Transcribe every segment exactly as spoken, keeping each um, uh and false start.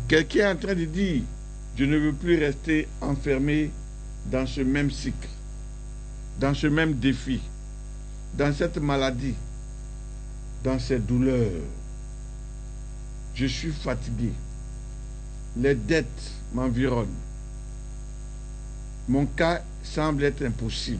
Quelqu'un est en train de dire, je ne veux plus rester enfermé dans ce même cycle, dans ce même défi, dans cette maladie, dans ces douleurs. Je suis fatigué. Les dettes m'environnent. Mon cas semble être impossible.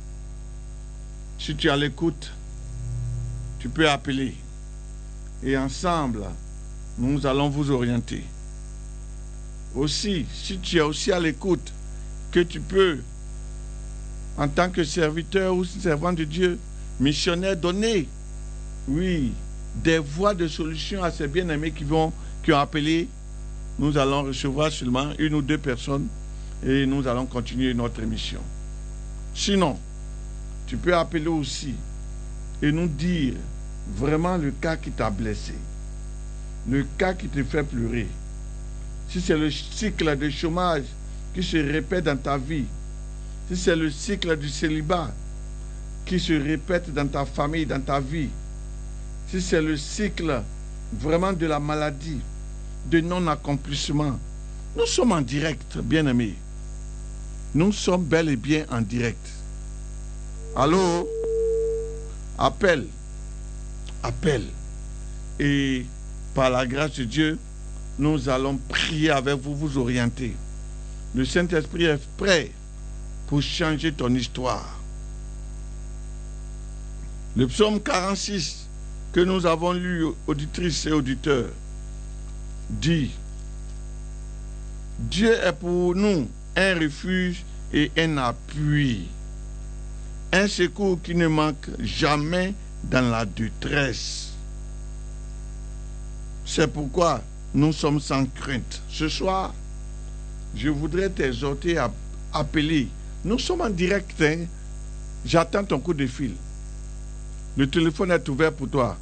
Si tu es à l'écoute, tu peux appeler. Et ensemble, nous allons vous orienter. Aussi, si tu es aussi à l'écoute, que tu peux, en tant que serviteur ou servant de Dieu, missionnaire, donner, oui, des voies de solution à ces bien-aimés qui vont, qui ont appelé. Nous allons recevoir seulement une ou deux personnes et nous allons continuer notre émission. Sinon, tu peux appeler aussi et nous dire vraiment le cas qui t'a blessé, le cas qui te fait pleurer. Si c'est le cycle de chômage qui se répète dans ta vie, si c'est le cycle du célibat qui se répète dans ta famille, dans ta vie, si c'est le cycle vraiment de la maladie, de non-accomplissement, nous sommes en direct, bien-aimés. Nous sommes bel et bien en direct. Allô? Appelle. Appelle. Et par la grâce de Dieu, nous allons prier avec vous, vous orienter. Le Saint-Esprit est prêt pour changer ton histoire. Le psaume quarante-six que nous avons lu, auditrices et auditeurs, dit: Dieu est pour nous un refuge et un appui, un secours qui ne manque jamais dans la détresse. C'est pourquoi nous sommes sans crainte. Ce soir, je voudrais t'exhorter à appeler. Nous sommes en direct, hein? J'attends ton coup de fil. Le téléphone est ouvert pour toi.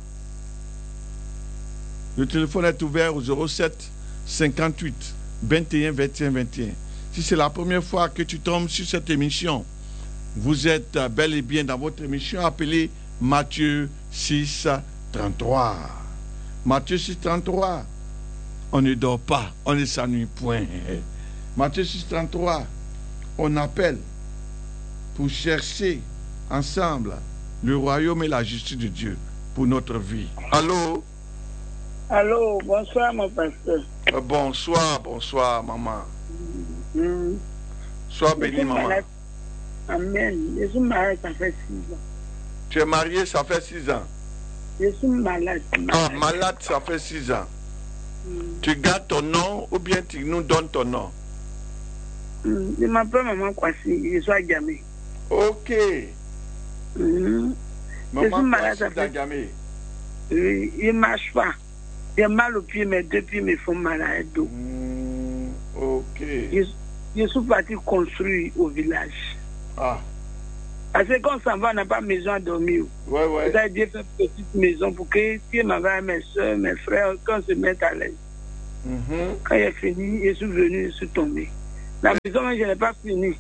Le téléphone est ouvert au zéro sept cinquante-huit vingt et un vingt et un vingt et un. Si c'est la première fois que tu tombes sur cette émission, vous êtes bel et bien dans votre émission appelée Matthieu six trente-trois. Matthieu six trente-trois. On ne dort pas, on ne s'ennuie point. Matthieu six trente-trois. On appelle pour chercher ensemble le royaume et la justice de Dieu pour notre vie. Allô? Allô, bonsoir mon pasteur. Euh, bonsoir, bonsoir maman. Mmh. Sois béni maman. Malade. Amen. Je suis malade, ça fait six ans. Tu es marié, ça fait six ans. Je suis malade. malade. Ah, malade, ça fait six ans. Mmh. Tu gardes ton nom ou bien tu nous donnes ton nom? Mmh. Je m'appelle Maman Kwasi, je suis à Djamé. Ok. Mmh. Maman je suis malade, Kwasi ça fait... Djamé. Oui, il ne marche pas. J'ai mal aux pieds, mes deux pieds me font mal à dos. Mmh. Ok. Je, je suis parti construire au village. Ah. Parce que quand on s'en va, on n'a pas maison à dormir. Ouais, ouais. Ça a Dieu fait une petite maison pour que si m'envoie mes soeurs, mes frères, qu'on se mette à l'aise. Mm-hmm. Quand j'ai fini, je suis venu, je suis tombé. La maison, je n'ai pas fini.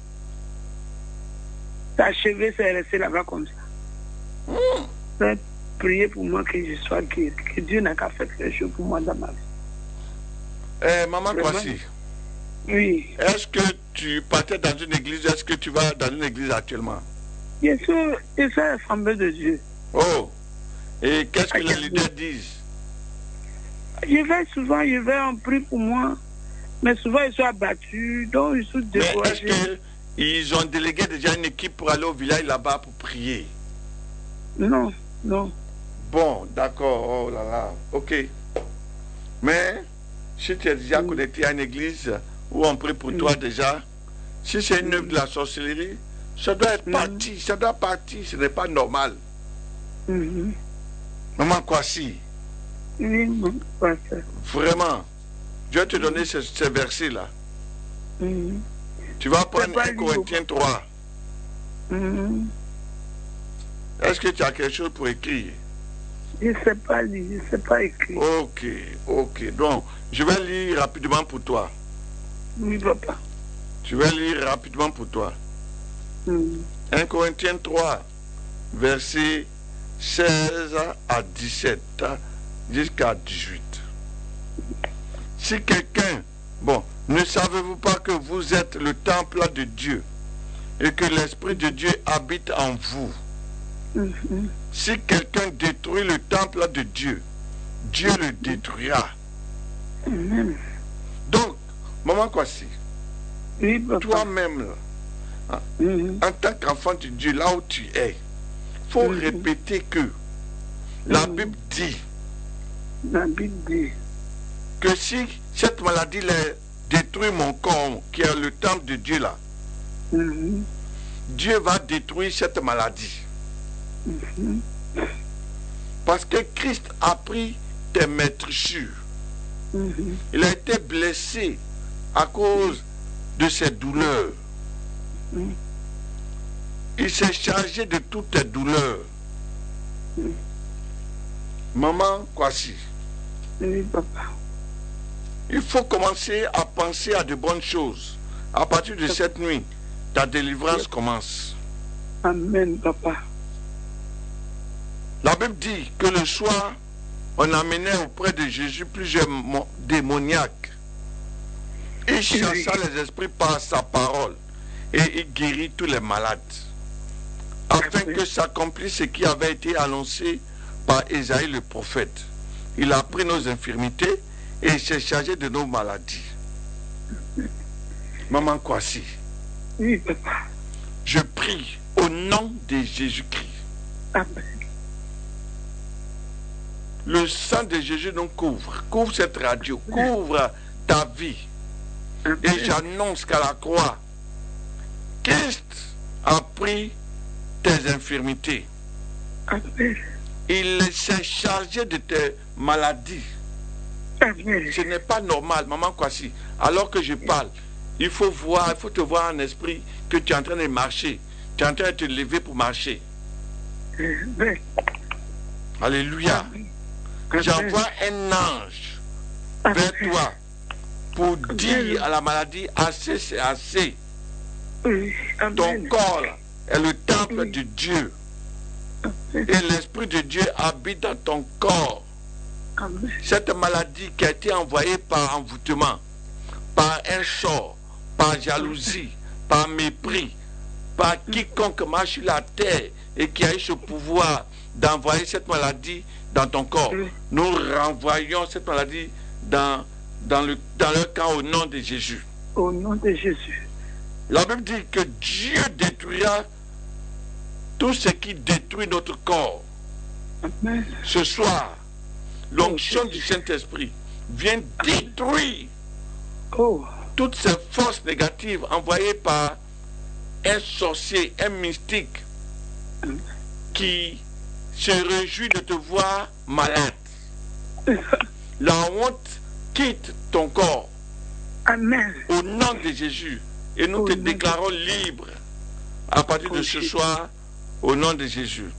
Sa cheveux, c'est resté là-bas comme ça. Mm. Priez pour moi que je sois guéri, que Dieu n'a qu'à faire quelque chose pour moi dans ma vie. Eh, Maman Kwasi. Oui. Est-ce que tu partais dans une église? Est-ce que tu vas dans une église actuellement? Je suis, je suis l'Assemblée de Dieu. Oh. Et qu'est-ce que les leaders disent? Je vais souvent, je vais en prier pour moi. Mais souvent, ils sont abattus, donc ils sont découragés. Mais est-ce qu'ils ont délégué déjà une équipe pour aller au village là-bas pour prier? Non, non. Bon, d'accord, oh là là, ok. Mais, si tu es déjà connecté à une église où on prie pour toi déjà, si c'est une œuvre de la sorcellerie, ça doit être parti, ça doit partir, ce n'est pas normal. Mm-hmm. Maman Kwasi. Oui, maman Kwasi. Vraiment, je vais te donner ces, ces versets-là. Mm-hmm. Tu vas prendre un Corinthiens trois. Mm-hmm. Est-ce que tu as quelque chose pour écrire? Je ne sais pas lire, je ne sais pas écrire. Ok, ok. Donc, je vais lire rapidement pour toi. Oui, papa. Je vais lire rapidement pour toi. Mm. un Corinthiens trois, versets seize à dix-sept jusqu'à dix-huit. Si quelqu'un, bon, ne savez-vous pas que vous êtes le temple de Dieu et que l'Esprit de Dieu habite en vous? Mhm. Si quelqu'un détruit le temple de Dieu, Dieu le détruira. Amen. Donc, maman Kwasi, Oui, papa. toi-même, là, hein, Mhm. en tant qu'enfant de Dieu, là où tu es, il faut Mhm. répéter que la Mhm. Bible dit La Bible dit. que si cette maladie là, détruit mon corps, qui est le temple de Dieu là, Mhm. Dieu va détruire cette maladie. Mhm. Parce que Christ a pris tes meurtrissures. Mhm. Il a été blessé à cause de ses douleurs. Mhm. Il s'est chargé de toutes tes douleurs. Mhm. Maman Kwasi, Oui, papa. il faut commencer à penser à de bonnes choses. À partir de cette nuit, ta délivrance commence. Amen, papa. La Bible dit que le soir, on amenait auprès de Jésus plusieurs démoniaques. Il chassa les esprits par sa parole et il guérit tous les malades. Afin que s'accomplisse ce qui avait été annoncé par Ésaïe le prophète. Il a pris nos infirmités et il s'est chargé de nos maladies. Maman Kwasi, Oui, papa. je prie au nom de Jésus-Christ. Amen. Le sang de Jésus nous couvre, couvre cette radio, couvre ta vie. Et j'annonce qu'à la croix, Christ a pris tes infirmités. Amen. Il s'est chargé de tes maladies. Amen. Ce n'est pas normal, maman Kwasi. Alors que je parle, il faut voir, il faut te voir en esprit que tu es en train de marcher. Tu es en train de te lever pour marcher. Amen. Alléluia. J'envoie un ange vers toi pour dire à la maladie, assez c'est assez. Oui. Ton Amen. corps est le temple de Dieu. Amen. Et l'Esprit de Dieu habite dans ton corps. Amen. Cette maladie qui a été envoyée par envoûtement, par un sort, par jalousie, par mépris, par quiconque marche sur la terre et qui a eu ce pouvoir d'envoyer cette maladie dans ton corps. Nous renvoyons cette maladie dans, dans, le, dans leur camp au nom de Jésus. Au nom de Jésus. La Bible dit que Dieu détruira tout ce qui détruit notre corps. Amen. Ce soir, l'onction du Saint-Esprit vient détruire Oh. toutes ces forces négatives envoyées par un sorcier, un mystique qui se réjouit de te voir malade. La honte quitte ton corps Amen. au nom de Jésus et nous Au te nom de- déclarons libre à partir de ce soir au nom de Jésus.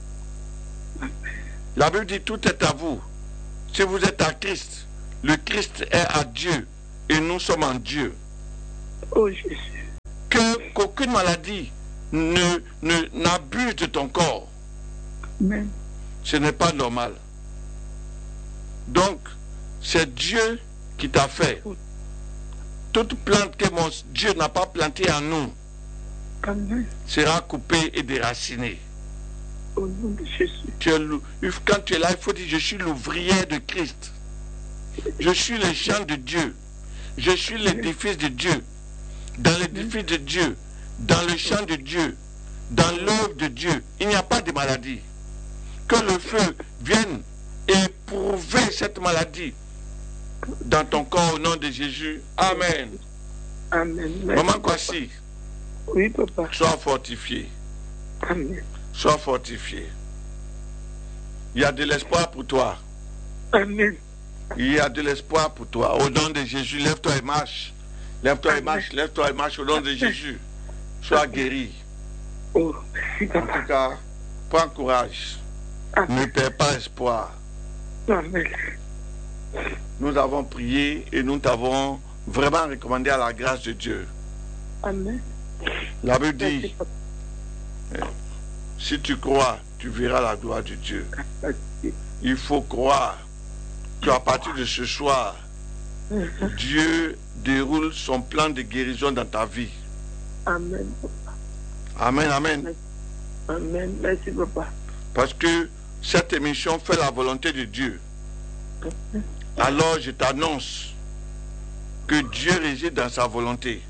La Bible dit tout est à vous. Si vous êtes à Christ, le Christ est à Dieu et nous sommes en Dieu. Oh Jésus. Que qu'aucune maladie ne, ne n'abuse de ton corps. Amen. Ce n'est pas normal. Donc, c'est Dieu qui t'a fait. Toute plante que mon Dieu n'a pas plantée en nous Amen. sera coupée et déracinée. Au nom de Jésus. Tu es l'ou- quand tu es là, il faut dire, je suis l'ouvrier de Christ. Je suis le champ de Dieu. Je suis l'édifice de Dieu. Dans l'édifice de Dieu, dans le champ de Dieu, dans l'œuvre de Dieu, il n'y a pas de maladie. Que le feu vienne éprouver cette maladie dans ton corps au nom de Jésus. Amen. Amen. Maman Kwasi, Oui, papa. sois fortifié. Amen. Sois fortifié. Il y a de l'espoir pour toi. Amen. Il y a de l'espoir pour toi. Au nom de Jésus, lève-toi et marche. Lève-toi et marche, lève-toi et marche au nom de Jésus. Sois guéri. Oh, merci, En papa. tout cas, prends courage. Ne Amen. perds pas espoir. Amen. Nous avons prié et nous t'avons vraiment recommandé à la grâce de Dieu. Amen. La Bible Merci, dit, papa. si tu crois, tu verras la gloire de Dieu. Merci. Il faut croire qu'à partir de ce soir, Dieu déroule son plan de guérison dans ta vie. Amen. Amen, amen. Amen. Merci, papa. Parce que cette émission fait la volonté de Dieu. Alors je t'annonce que Dieu réside dans sa volonté.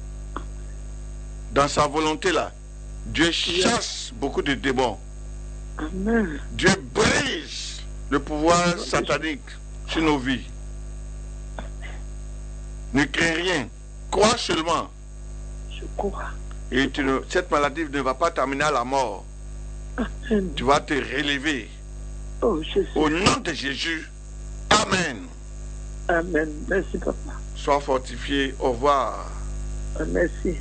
Dans sa volonté là, Dieu chasse beaucoup de démons. Amen. Dieu brise le pouvoir satanique sur nos vies. Ne crains rien, crois seulement. Je crois. Et tu ne, cette maladie ne va pas t'amener à la mort. Amen. Tu vas te relever. Oh, Jésus. Au nom de Jésus, Amen. Amen. Merci, papa. Sois fortifié. Au revoir. Merci.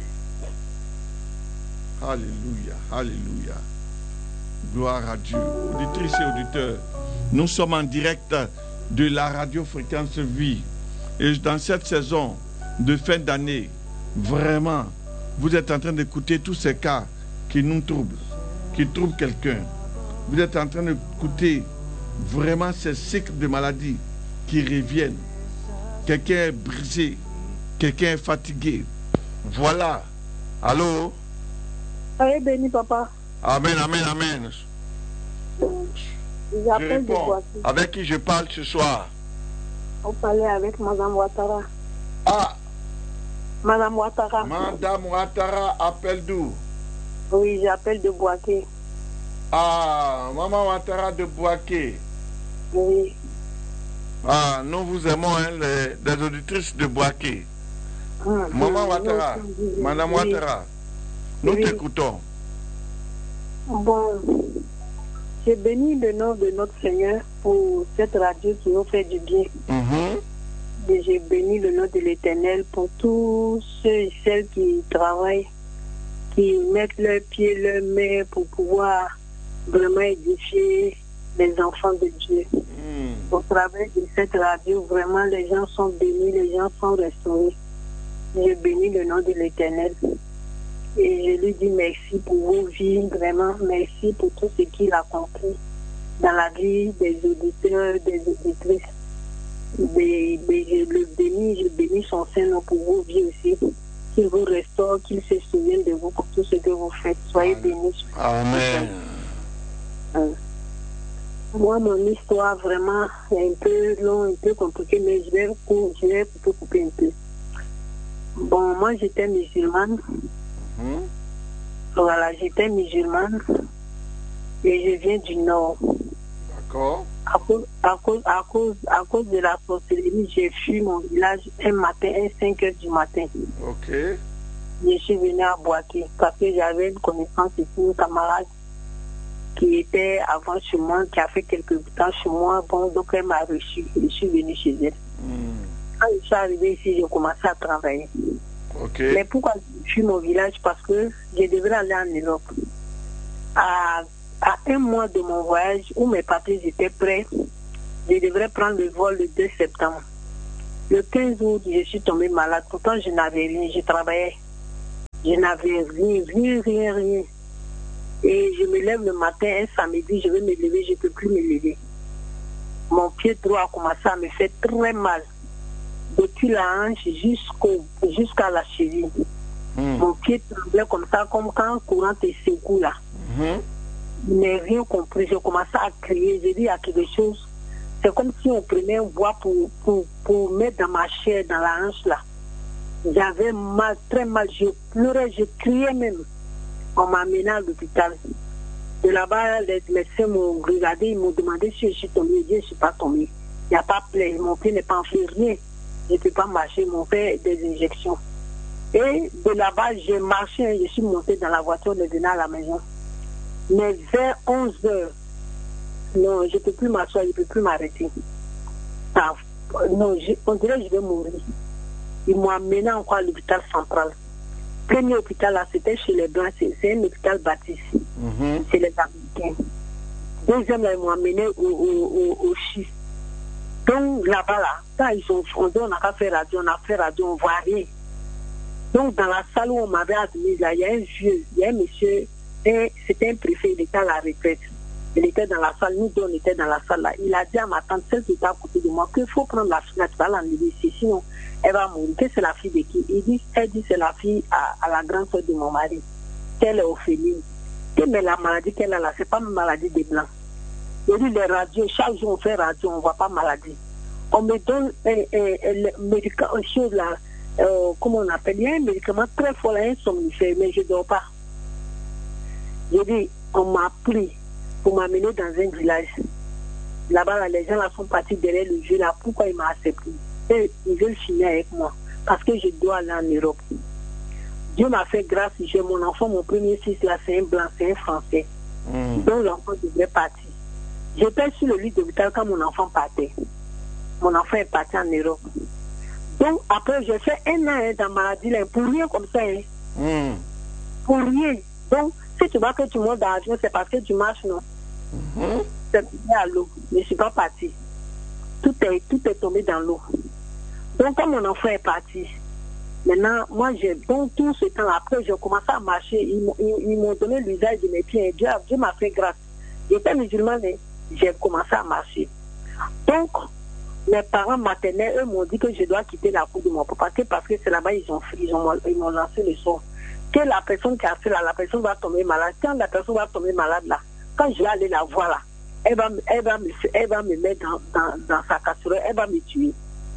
Alléluia, alléluia. Gloire à Dieu. Auditrices et auditeurs, nous sommes en direct de la radio Fréquence Vie. Et dans cette saison de fin d'année, vraiment, vous êtes en train d'écouter tous ces cas qui nous troublent, qui troublent quelqu'un. Vous êtes en train d'écouter vraiment ces cycles de maladies qui reviennent. Quelqu'un est brisé, quelqu'un est fatigué. Voilà. Allô? Soyez béni, papa. Amen, amen, amen. Je J'appelle de réponds. Boissy. Avec qui je parle ce soir? On parlait avec Madame Ouattara. Ah, Madame Ouattara. Madame Ouattara appelle d'où? Oui, j'appelle de Boaké. Ah, Maman Ouattara de Boaké. Oui. Ah, nous vous aimons, hein, les, les auditrices de Boaké. Hum, Maman hum, Ouattara, oui. Madame Oui. Ouattara, nous Oui. t'écoutons. Bon, j'ai béni le nom de notre Seigneur pour cette radio qui nous fait du bien. Mhm. Et j'ai béni le nom de l'Éternel pour tous ceux et celles qui travaillent, qui mettent leurs pieds, leurs mains pour pouvoir vraiment édifier les enfants de Dieu. Mm. Au travers de cette radio, vraiment, les gens sont bénis, les gens sont restaurés. Je bénis le nom de l'Éternel. Et je lui dis merci pour vos vies, vraiment, merci pour tout ce qu'il a accompli dans la vie des auditeurs, des auditrices. Mais, mais je le bénis, je bénis son Saint-Nom pour vos vies aussi. Qu'il vous restaure, qu'il se souvienne de vous pour tout ce que vous faites. Soyez bénis. Amen. Euh, Moi, mon histoire, vraiment, est un peu long, un peu compliquée, mais je vais, je vais couper, couper un peu. Bon, moi, j'étais musulmane. Mhm. Voilà, j'étais musulmane et je viens du Nord. D'accord. À cause, à cause, à cause, à cause de la sorcellerie, j'ai fui mon village un matin, à cinq heures du matin. Ok. Je suis venue à Boaké parce que j'avais une connaissance ici, une camarade qui était avant chez moi, qui a fait quelques temps chez moi. Bon, donc elle m'a reçu. Je suis venue chez elle. Mm. Quand je suis arrivée ici, j'ai commencé à travailler. Ok. Mais pourquoi je suis mon village? Parce que je devrais aller en Europe. À, à un mois de mon voyage, où mes papiers étaient prêts, je devrais prendre le vol le deux septembre. Le quinze août, je suis tombée malade. Pourtant, je n'avais rien, je travaillais. Je n'avais rien, rien, rien, rien. Et je me lève le matin, un samedi, je vais me lever, je ne peux plus me lever. Mon pied droit a commencé à me faire très mal. Depuis la hanche jusqu'au, jusqu'à la cheville. Mm. Mon pied tremblait comme ça, comme quand un courant te secoue là. Mhm. Je n'ai rien compris. J'ai commencé à crier. J'ai dit à quelque chose. C'est comme si on prenait un bois pour, pour, pour mettre dans ma chair, dans la hanche là. J'avais mal, très mal. Je pleurais, je criais même. On m'a amené à l'hôpital. De là-bas, les médecins m'ont regardé, ils m'ont demandé si je suis tombée. J'ai dit, je ne suis pas tombée. Il n'y a pas plaie. Mon pied n'est pas enflé, rien. Je ne peux pas marcher. Ils m'ont fait des injections. Et de là-bas, j'ai marché, je suis montée dans la voiture, je venais à la maison. Mais vers onze heures, non, je ne peux plus m'asseoir, je ne peux plus m'arrêter. Ah, non, je, on dirait que je vais mourir. Ils m'ont amené encore à l'hôpital central. Premier hôpital, là, c'était chez les Blancs, c'est, c'est un hôpital baptiste. Mhm. C'est les Américains. Deuxième, là, ils m'ont amené au, au, au, au Chi. Donc, là-bas, là, quand ils ont, on dit, on n'a pas fait radio, on a fait radio, on ne voit rien. Donc, dans la salle où on m'avait admis, là, il y a un vieux, il y a un monsieur, et c'était un préfet, il était à la retraite. il était dans la salle, nous deux on était dans la salle là. Il a dit à ma tante, celle qui était à côté de moi, qu'il faut prendre la fille là, tu vas l'enlever ici, sinon elle va mourir. Que c'est la fille de qui? Il dit, elle dit c'est la fille à, à la grande soeur de mon mari, qu'elle est orpheline. Que mais la maladie qu'elle a là, c'est pas une maladie des blancs. Il dit les radios, chaque jour on fait radio, on ne voit pas maladie. On me donne un, un, un médicament, une chose là, euh, comment on appelle, il y a un médicament très fort, un somnifère, mais je ne dors pas. Je dis, on m'a pris pour m'amener dans un village. Là-bas, là, les gens là sont partis derrière le jeu là. Pourquoi ils m'ont accepté? Et ils veulent finir avec moi. Parce que je dois aller en Europe. Dieu m'a fait grâce. J'ai mon enfant, mon premier fils là, c'est un blanc, c'est un français. Mm. Donc l'enfant devrait partir. J'étais sur le lit d'hôpital quand mon enfant partait. Mon enfant est parti en Europe. Donc après, j'ai fait un an hein, dans maladie là, pour rien comme ça. Hein. Mm. Pour rien. Donc, si tu vois que tu montes dans l'avion, c'est parce que tu marches, non? Mm-hmm. C'est à l'eau. Je ne suis pas partie. Tout est, tout est tombé dans l'eau. Donc, quand mon enfant est parti, maintenant, moi, j'ai, donc tout ce temps après, j'ai commencé à marcher. Ils, ils, ils m'ont donné l'usage de mes pieds. Dieu, Dieu m'a fait grâce. J'étais musulmane, j'ai commencé à marcher. Donc, mes parents maternels, eux, m'ont dit que je dois quitter la cour de mon papa, parce que c'est là-bas ils ont, ils ont, ils m'ont lancé le sort. Que la personne qui a fait là, la personne va tomber malade. Quand la personne va tomber malade là, quand je vais aller la voir là, elle va, elle va, me, elle va me mettre dans, dans, dans sa casserole, elle va me tuer.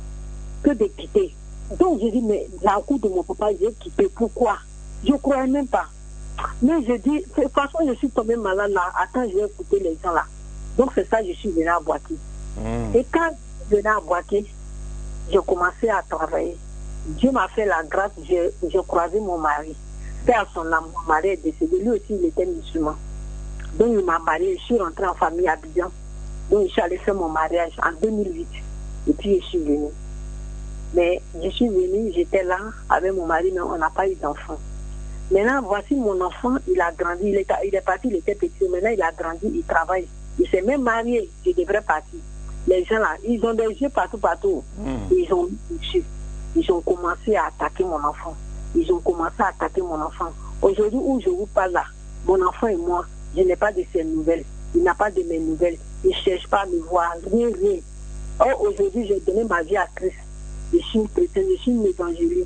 Que de quitter. Donc je dis, mais la cour de mon papa, j'ai quitté. Pourquoi? Je ne croyais même pas. Mais je dis, de toute façon, je suis tombée malade là. Attends, je vais écouter les gens là. Donc c'est ça, je suis venue à Boaké. Mmh. Et quand je venais à Boaké, j'ai commencé à travailler. Dieu m'a fait la grâce, j'ai croisé mon mari. Père son âme, mon mari est décédé. Lui aussi, il était musulman. Donc, il m'a marié. Je suis rentrée en famille à Abidjan. Donc, je suis allée faire mon mariage en deux mille huit. Et puis, je suis venue. Mais je suis venue, j'étais là avec mon mari, mais on n'a pas eu d'enfant. Maintenant, voici mon enfant, il a grandi. Il est, il est parti, il était petit. Maintenant, il a grandi, il travaille. Il s'est même marié. Je devrais partir. Les gens là, ils ont des yeux partout, partout. Mmh. Ils ont, ils ont commencé à attaquer mon enfant. Ils ont commencé à attaquer mon enfant. Aujourd'hui où je vous parle là, mon enfant et moi, je n'ai pas de ses nouvelles. Il n'a pas de mes nouvelles. Il ne cherche pas à me voir. Rien, rien. Or, aujourd'hui, j'ai donné ma vie à Christ. Je suis une chrétienne, je suis une évangéliste.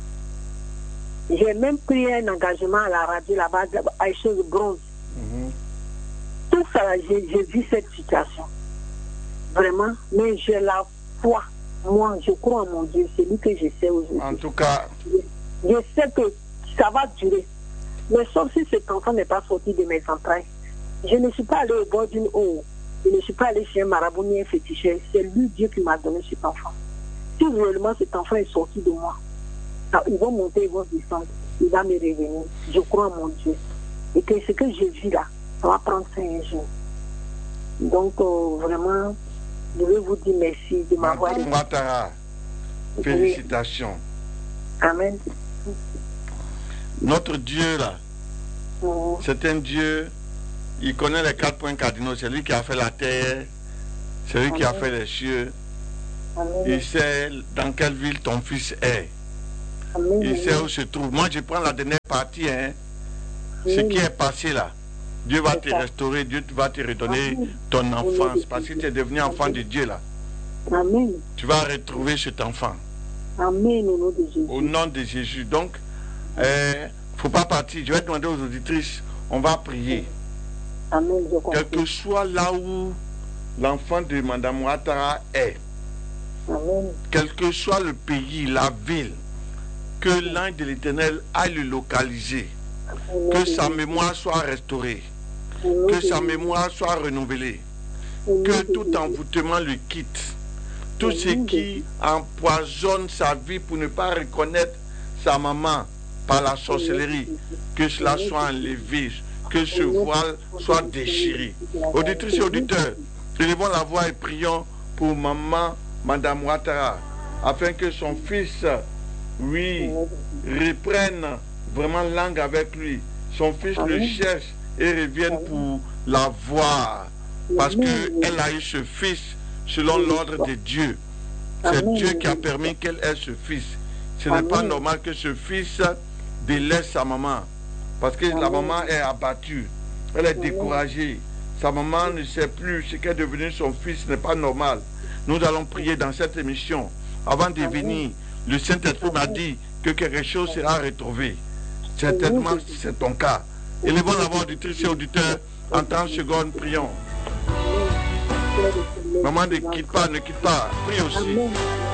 J'ai même pris un engagement à la radio là-bas, à chose bronze. Mm-hmm. Tout ça, j'ai vu cette situation. Vraiment. Mais j'ai la foi. Moi, je crois en mon Dieu. C'est lui que je sais aujourd'hui. En tout cas... Je sais que ça va durer. Mais sauf si cet enfant n'est pas sorti de mes entrailles. Je ne suis pas allée au bord d'une eau. Je ne suis pas allée chez un marabout ni un féticheur. C'est lui, Dieu, qui m'a donné cet enfant. Si réellement cet enfant est sorti de moi, ils vont monter, ils vont descendre. Il va me revenir. Je crois en mon Dieu. Et que ce que je vis là, ça va prendre cinq jours. Donc, euh, vraiment, je veux vous dire merci de m'avoir... Madame Ouattara, félicitations. Amen. Notre Dieu là, mmh. c'est un Dieu, il connaît les quatre points cardinaux, c'est lui qui a fait la terre, c'est lui Amen. Qui a fait les cieux, Amen. Il sait dans quelle ville ton fils est, Amen. Il sait où se trouve. Moi je prends la dernière partie, hein. Ce qui est passé là, Dieu va te restaurer, Dieu va te redonner Amen. Ton enfance, parce que tu es devenu enfant de Dieu là. Amen. Tu vas retrouver cet enfant. Amen, au nom de Jésus. Au nom de Jésus. Donc, il euh, ne faut pas partir. Je vais demander aux auditrices, on va prier. Amen, je comprends. Quel que soit là où l'enfant de Madame Ouattara est, Amen. Quel que soit le pays, la ville, que l'ange de l'Éternel aille le localiser, Amen. Que sa mémoire soit restaurée, Amen. Que sa mémoire soit renouvelée, Amen. Que tout envoûtement le quitte. Tout ce qui empoisonne sa vie pour ne pas reconnaître sa maman par la sorcellerie, que cela soit enlevé, que ce voile soit déchiré. Auditrices et auditeurs, élevons la voix et prions pour maman, Madame Ouattara, afin que son fils, oui, reprenne vraiment langue avec lui. Son fils le cherche et revienne pour la voir, parce qu'elle a eu ce fils selon l'ordre de Dieu. C'est Dieu qui a permis qu'elle ait ce fils. Ce n'est pas normal que ce fils délaisse sa maman, parce que la maman est abattue, elle est découragée. Sa maman ne sait plus ce qu'est devenu son fils, ce n'est pas normal. Nous allons prier dans cette émission. Avant de venir, le Saint-Esprit m'a dit que quelque chose sera retrouvé. Certainement, c'est ton cas. Élevons la voix auditrice et auditeur. En trente secondes, prions. Maman, ne quitte pas, ne quitte pas. Prie aussi.